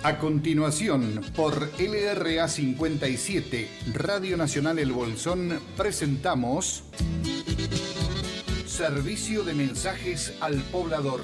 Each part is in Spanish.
A continuación, por LRA 57, Radio Nacional El Bolsón, presentamos Servicio de Mensajes al Poblador.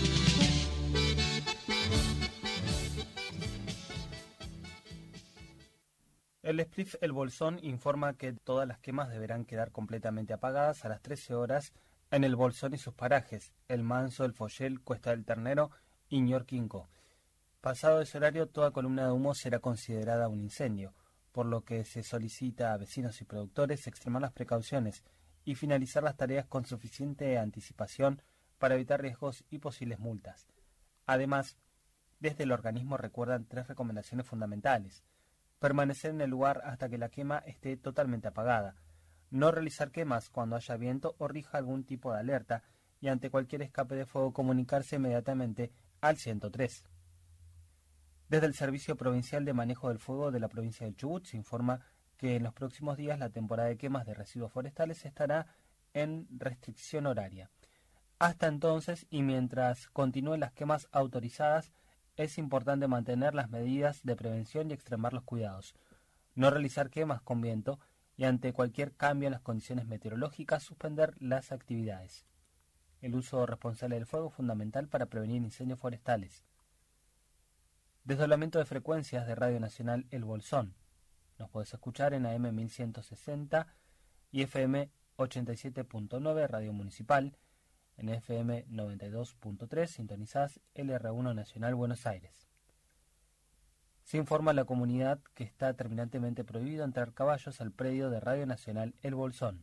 El SPLIF El Bolsón informa que todas las quemas deberán quedar completamente apagadas a las 13 horas en El Bolsón y sus parajes, El Manso, El Follel, Cuesta del Ternero y Ñorquinco. Pasado ese horario, toda columna de humo será considerada un incendio, por lo que se solicita a vecinos y productores extremar las precauciones y finalizar las tareas con suficiente anticipación para evitar riesgos y posibles multas. Además, desde el organismo recuerdan 3 recomendaciones fundamentales: permanecer en el lugar hasta que la quema esté totalmente apagada, no realizar quemas cuando haya viento o rija algún tipo de alerta, y ante cualquier escape de fuego comunicarse inmediatamente al 103. Desde el Servicio Provincial de Manejo del Fuego de la provincia del Chubut se informa que en los próximos días la temporada de quemas de residuos forestales estará en restricción horaria. Hasta entonces, y mientras continúen las quemas autorizadas, es importante mantener las medidas de prevención y extremar los cuidados, no realizar quemas con viento y ante cualquier cambio en las condiciones meteorológicas suspender las actividades. El uso responsable del fuego es fundamental para prevenir incendios forestales. Desdoblamiento de frecuencias de Radio Nacional El Bolsón. Nos podés escuchar en AM 1160 y FM 87.9 Radio Municipal. En FM 92.3 sintonizás LR1 Nacional Buenos Aires. Se informa a la comunidad que está terminantemente prohibido entrar caballos al predio de Radio Nacional El Bolsón.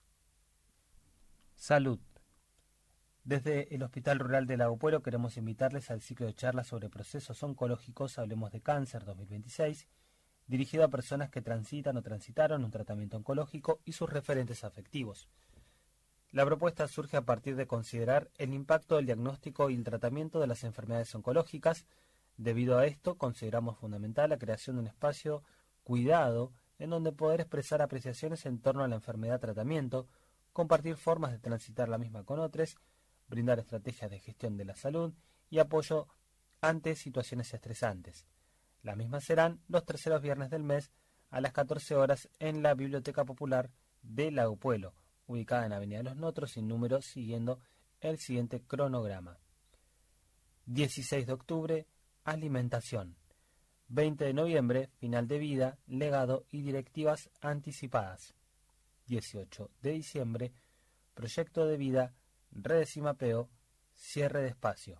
Salud. Desde el Hospital Rural de Lago Puelo queremos invitarles al ciclo de charlas sobre procesos oncológicos Hablemos de Cáncer 2026, dirigido a personas que transitan o transitaron un tratamiento oncológico y sus referentes afectivos. La propuesta surge a partir de considerar el impacto del diagnóstico y el tratamiento de las enfermedades oncológicas. Debido a esto, consideramos fundamental la creación de un espacio cuidado en donde poder expresar apreciaciones en torno a la enfermedad-tratamiento, compartir formas de transitar la misma con otros, brindar estrategias de gestión de la salud y apoyo ante situaciones estresantes. Las mismas serán los terceros viernes del mes a las 14 horas en la Biblioteca Popular de Lago Puelo, ubicada en Avenida Los Notros, sin número, siguiendo el siguiente cronograma. 16 de octubre, alimentación. 20 de noviembre, final de vida, legado y directivas anticipadas. 18 de diciembre, proyecto de vida, redes y mapeo, cierre de espacio.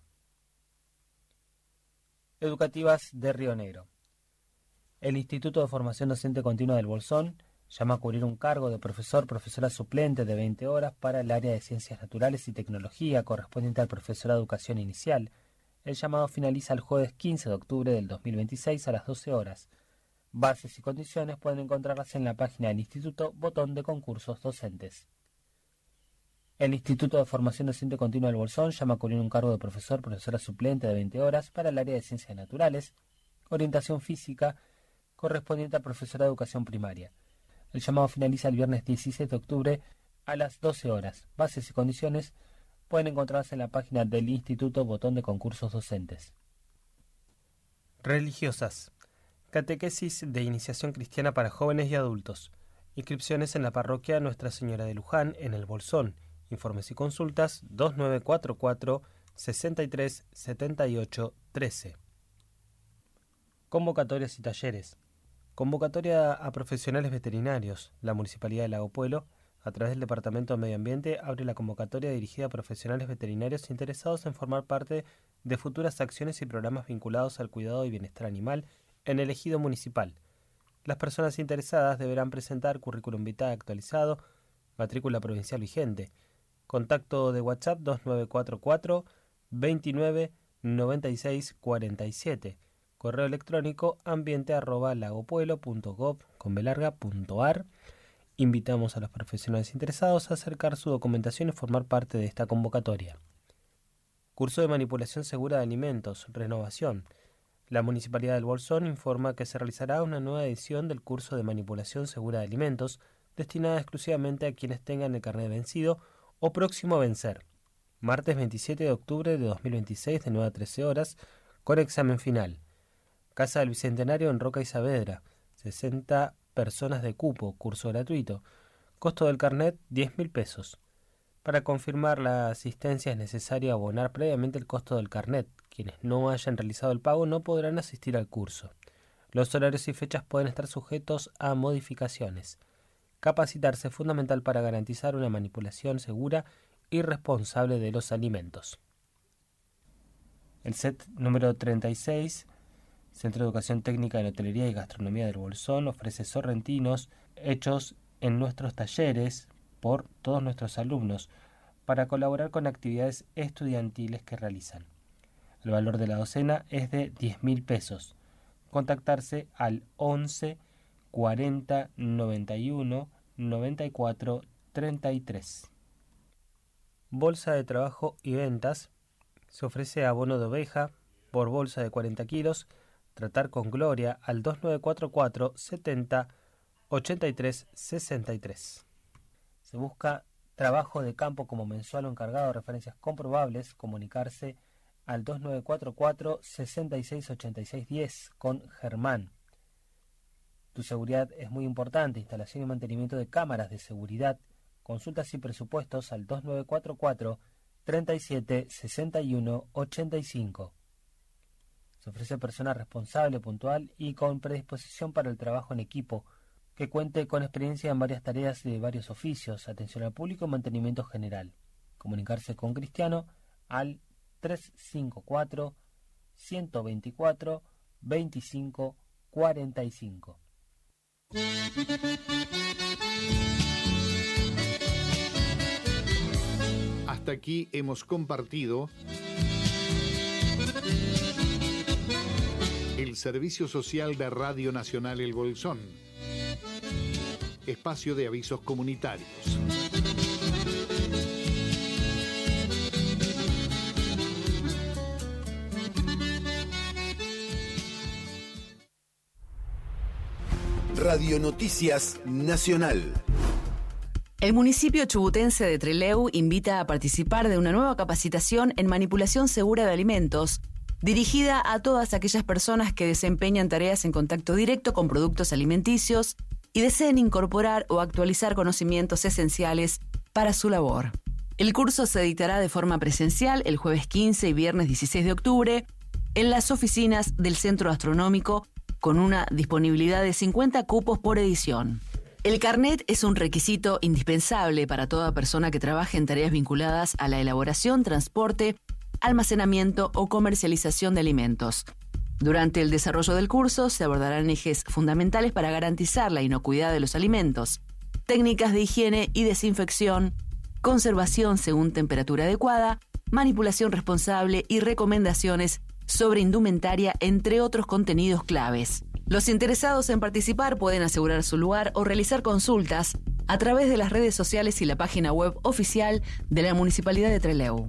Educativas de Río Negro. El Instituto de Formación Docente Continua del Bolsón llama a cubrir un cargo de profesora suplente de 20 horas para el área de Ciencias Naturales y Tecnología correspondiente al profesorado de Educación Inicial. El llamado finaliza el jueves 15 de octubre del 2026 a las 12 horas. Bases y condiciones pueden encontrarlas en la página del Instituto, botón de concursos docentes. El Instituto de Formación Docente Continua del Bolsón llama a cubrir un cargo de profesora suplente de 20 horas para el área de Ciencias Naturales, Orientación Física, correspondiente al profesorado de Educación Primaria. El llamado finaliza el viernes 16 de octubre a las 12 horas. Bases y condiciones pueden encontrarse en la página del Instituto, botón de concursos docentes. Religiosas. Catequesis de iniciación cristiana para jóvenes y adultos. Inscripciones en la parroquia Nuestra Señora de Luján, en El Bolsón. Informes y consultas 2944 63 78 13. Convocatorias y talleres. Convocatoria a profesionales veterinarios. La Municipalidad de Lago Puelo, a través del Departamento de Medio Ambiente, abre la convocatoria dirigida a profesionales veterinarios interesados en formar parte de futuras acciones y programas vinculados al cuidado y bienestar animal en el ejido municipal. Las personas interesadas deberán presentar currículum vitae actualizado, matrícula provincial vigente. Contacto de WhatsApp 2944 29 96 47. Correo electrónico ambiente@lagopuelo.gov.ar. Invitamos a los profesionales interesados a acercar su documentación y formar parte de esta convocatoria. Curso de manipulación segura de alimentos, renovación. La Municipalidad del Bolsón informa que se realizará una nueva edición del curso de manipulación segura de alimentos, destinada exclusivamente a quienes tengan el carnet vencido o próximo a vencer. Martes 27 de octubre de 2026 de 9 a 13 horas, con examen final. Casa del Bicentenario en Roca y Saavedra, 60 personas de cupo, curso gratuito. Costo del carnet, 10.000 pesos. Para confirmar la asistencia es necesario abonar previamente el costo del carnet. Quienes no hayan realizado el pago no podrán asistir al curso. Los horarios y fechas pueden estar sujetos a modificaciones. Capacitarse es fundamental para garantizar una manipulación segura y responsable de los alimentos. El set número 36, Centro de Educación Técnica en Hotelería y Gastronomía del Bolsón, ofrece sorrentinos hechos en nuestros talleres por todos nuestros alumnos para colaborar con actividades estudiantiles que realizan. El valor de la docena es de 10.000 pesos. Contactarse al 11 40 91 94 33. Bolsa de trabajo y ventas. Se ofrece abono de oveja por bolsa de 40 kilos. Tratar con Gloria al 2944 70 83 63. Se busca trabajo de campo como mensual o encargado de referencias comprobables. Comunicarse al 2944 66 86 10 con Germán. Tu seguridad es muy importante. Instalación y mantenimiento de cámaras de seguridad. Consultas y presupuestos al 2944 37 61 85. Se ofrece persona responsable, puntual y con predisposición para el trabajo en equipo, que cuente con experiencia en varias tareas de varios oficios, atención al público y mantenimiento general. Comunicarse con Cristiano al 354 124 25 45. Hasta aquí hemos compartido el Servicio Social de Radio Nacional El Bolsón. Espacio de avisos comunitarios. Radio Noticias Nacional. El municipio chubutense de Trelew invita a participar de una nueva capacitación en manipulación segura de alimentos, dirigida a todas aquellas personas que desempeñan tareas en contacto directo con productos alimenticios y deseen incorporar o actualizar conocimientos esenciales para su labor. El curso se dictará de forma presencial el jueves 15 y viernes 16 de octubre en las oficinas del Centro Astronómico, con una disponibilidad de 50 cupos por edición. El carnet es un requisito indispensable para toda persona que trabaje en tareas vinculadas a la elaboración, transporte, almacenamiento o comercialización de alimentos. Durante el desarrollo del curso se abordarán ejes fundamentales para garantizar la inocuidad de los alimentos, técnicas de higiene y desinfección, conservación según temperatura adecuada, manipulación responsable y recomendaciones sobre indumentaria, entre otros contenidos claves. Los interesados en participar pueden asegurar su lugar o realizar consultas a través de las redes sociales y la página web oficial de la Municipalidad de Trelew.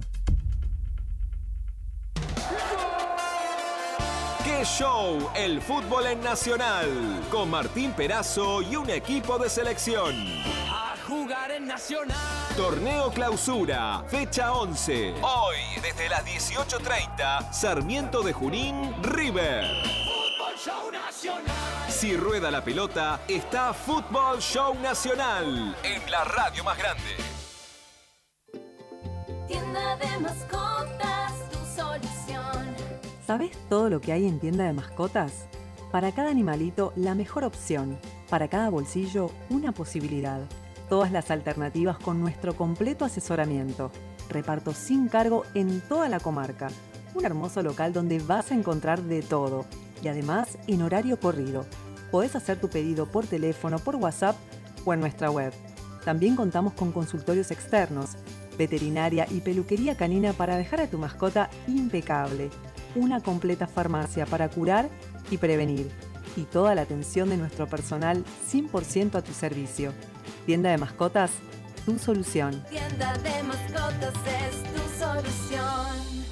¡Qué show! El fútbol en Nacional, con Martín Perazo y un equipo de selección. A jugar en Nacional. Torneo Clausura, fecha 11. Hoy, desde las 18:30, Sarmiento de Junín, River. Fútbol Show Nacional. Si rueda la pelota, está Fútbol Show Nacional, en la radio más grande. Tienda de mascotas, tu solución. ¿Sabes todo lo que hay en tienda de mascotas? Para cada animalito, la mejor opción. Para cada bolsillo, una posibilidad. Todas las alternativas con nuestro completo asesoramiento. Reparto sin cargo en toda la comarca. Un hermoso local donde vas a encontrar de todo. Y además, en horario corrido. Podés hacer tu pedido por teléfono, por WhatsApp o en nuestra web. También contamos con consultorios externos, veterinaria y peluquería canina para dejar a tu mascota impecable. Una completa farmacia para curar y prevenir. Y toda la atención de nuestro personal 100% a tu servicio. Tienda de mascotas, tu solución. Tienda de mascotas es tu solución.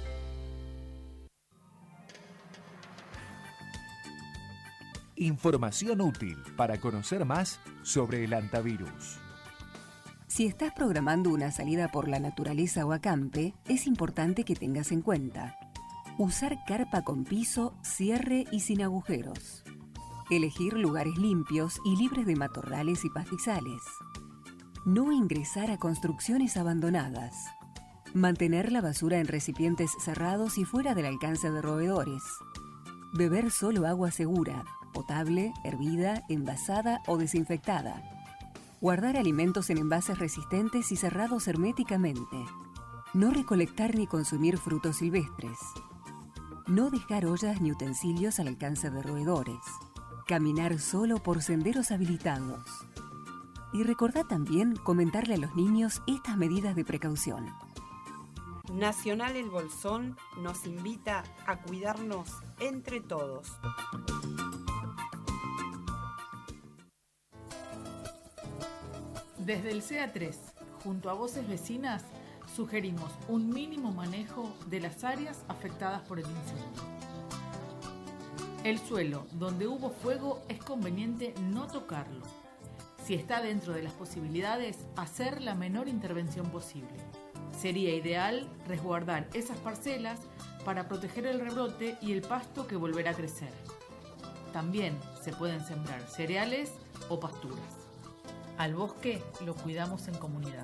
Información útil para conocer más sobre el hantavirus. Si estás programando una salida por la naturaleza o acampe, es importante que tengas en cuenta: Usar carpa con piso, cierre y sin agujeros. Elegir lugares limpios y libres de matorrales y pastizales. No ingresar a construcciones abandonadas. Mantener la basura en recipientes cerrados y fuera del alcance de roedores. Beber solo agua segura, potable, hervida, envasada o desinfectada. Guardar alimentos en envases resistentes y cerrados herméticamente. No recolectar ni consumir frutos silvestres. No dejar ollas ni utensilios al alcance de roedores. Caminar solo por senderos habilitados. Y recordá también comentarle a los niños estas medidas de precaución. Nacional El Bolsón nos invita a cuidarnos entre todos. Desde el CA3, junto a Voces Vecinas, sugerimos un mínimo manejo de las áreas afectadas por el incendio. El suelo donde hubo fuego es conveniente no tocarlo. Si está dentro de las posibilidades, hacer la menor intervención posible. Sería ideal resguardar esas parcelas para proteger el rebrote y el pasto que volverá a crecer. También se pueden sembrar cereales o pasturas. Al bosque lo cuidamos en comunidad.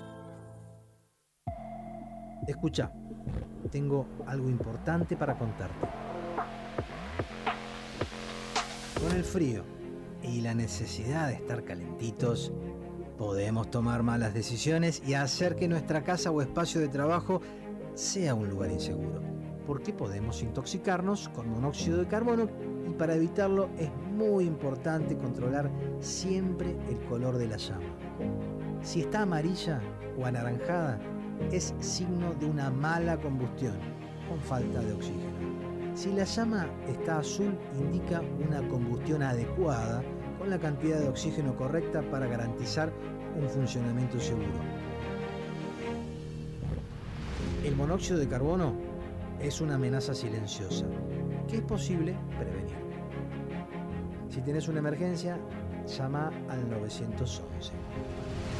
Escucha, tengo algo importante para contarte. Con el frío y la necesidad de estar calentitos, podemos tomar malas decisiones y hacer que nuestra casa o espacio de trabajo sea un lugar inseguro, porque podemos intoxicarnos con monóxido de carbono y para evitarlo es muy importante controlar siempre el color de la llama. Si está amarilla o anaranjada, es signo de una mala combustión, con falta de oxígeno. Si la llama está azul, indica una combustión adecuada, con la cantidad de oxígeno correcta para garantizar un funcionamiento seguro. El monóxido de carbono es una amenaza silenciosa que es posible prevenir. Si tenés una emergencia, llama al 911.